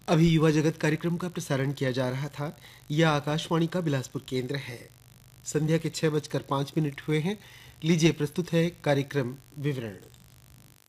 अभी युवा जगत कार्यक्रम का प्रसारण किया जा रहा था। यह आकाशवाणी का बिलासपुर केंद्र है। संध्या के 6:05 हुए हैं। लीजिए प्रस्तुत है कार्यक्रम विवरण।